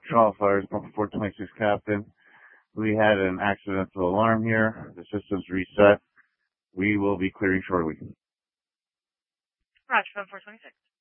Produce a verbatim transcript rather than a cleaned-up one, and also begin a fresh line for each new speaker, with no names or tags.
Trial Fires, Bunker four twenty-six Captain. We had an accidental alarm here. The system's reset. We will be clearing shortly.
Roger, four twenty-six.